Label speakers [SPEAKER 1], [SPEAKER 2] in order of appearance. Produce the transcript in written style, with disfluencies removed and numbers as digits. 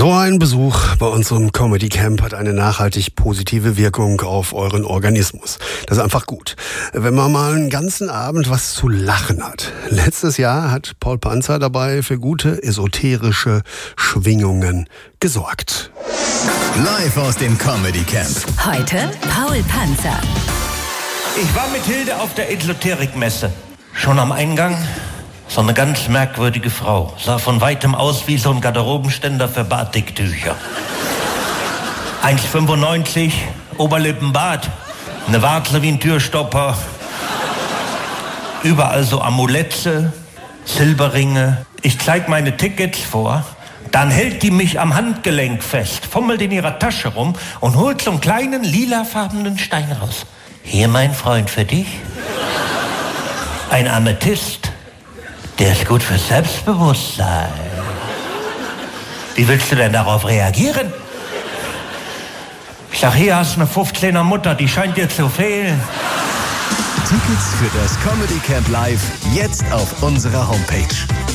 [SPEAKER 1] So ein Besuch bei unserem Comedy Camp hat eine nachhaltig positive Wirkung auf euren Organismus. Das ist einfach gut, wenn man mal einen ganzen Abend was zu lachen hat. Letztes Jahr hat Paul Panzer dabei für gute esoterische Schwingungen gesorgt.
[SPEAKER 2] Live aus dem Comedy Camp.
[SPEAKER 3] Heute Paul Panzer.
[SPEAKER 4] Ich war mit Hilde auf der Esoterikmesse. Schon am Eingang so eine ganz merkwürdige Frau. Sah von weitem aus wie so ein Garderobenständer für Batiktücher. 1,95, Oberlippenbart, eine Warze wie ein Türstopper. Überall so Amulette, Silberringe. Ich zeig meine Tickets vor. Dann hält die mich am Handgelenk fest, fummelt in ihrer Tasche rum und holt so einen kleinen lilafarbenen Stein raus. Hier, mein Freund, für dich. Ein Amethyst. Der ist gut fürs Selbstbewusstsein. Wie willst du denn darauf reagieren? Ich sag, hier hast du eine 15er Mutter, die scheint dir zu fehlen.
[SPEAKER 2] Tickets für das Comedy Camp Live jetzt auf unserer Homepage.